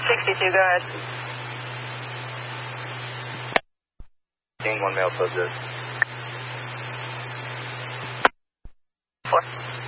62, go ahead. One male, close this. 4.